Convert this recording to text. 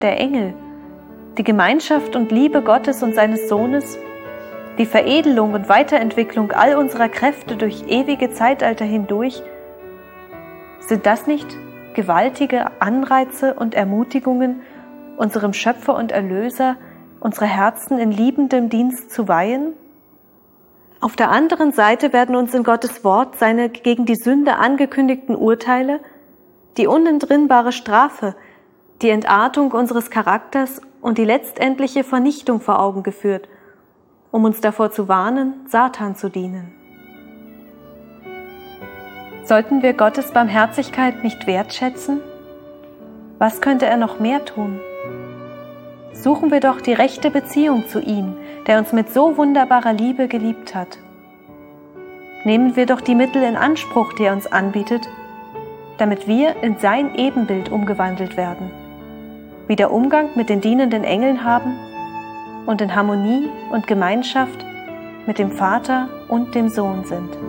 der Engel, die Gemeinschaft und Liebe Gottes und seines Sohnes, die Veredelung und Weiterentwicklung all unserer Kräfte durch ewige Zeitalter hindurch, sind das nicht gewaltige Anreize und Ermutigungen, unserem Schöpfer und Erlöser unsere Herzen in liebendem Dienst zu weihen? Auf der anderen Seite werden uns in Gottes Wort seine gegen die Sünde angekündigten Urteile, die unentrinnbare Strafe, die Entartung unseres Charakters und die letztendliche Vernichtung vor Augen geführt, um uns davor zu warnen, Satan zu dienen. Sollten wir Gottes Barmherzigkeit nicht wertschätzen? Was könnte er noch mehr tun? Suchen wir doch die rechte Beziehung zu ihm, der uns mit so wunderbarer Liebe geliebt hat. Nehmen wir doch die Mittel in Anspruch, die er uns anbietet, damit wir in sein Ebenbild umgewandelt werden, wieder Umgang mit den dienenden Engeln haben und in Harmonie und Gemeinschaft mit dem Vater und dem Sohn sind.